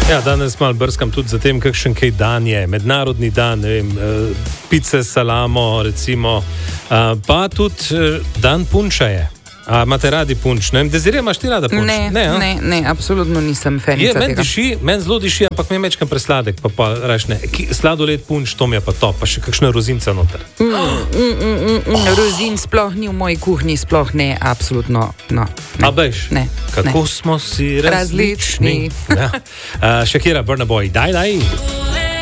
Ja, danes malo brskam tudi za tem, kakšen kaj dan je. Mednarodni dan, ne vem, pice, salamo, recimo, pa tudi dan punča je. A imate radi punč? Ne vem, Dezirje, imaš ti rada punč? Ne, absolutno nisem fanica tega. Meni zelo diši, ampak mi je mečkam presladek, pa reš ne. Sladoled punč, to mi je pa top, pa še kakšna rozinca noter. Rozin sploh ni v moji kuhinji, sploh ne, absolutno, no. A bejš? Ne. Kako smo si različni. Ja. Shakira, Burna Boy, daj.